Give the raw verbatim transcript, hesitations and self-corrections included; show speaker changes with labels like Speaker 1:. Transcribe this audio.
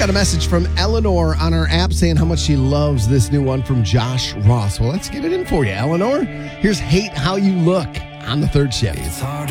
Speaker 1: Got a message from Eleanor on our app saying how much she loves this new one from Josh Ross. Well, let's get it in for you, Eleanor. Here's Hate How You Look on the third shift.
Speaker 2: It's hard